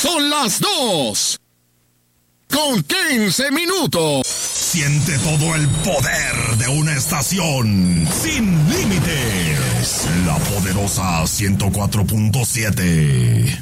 Son las 2:15. Siente todo el poder de una estación sin límites. La poderosa 104.7.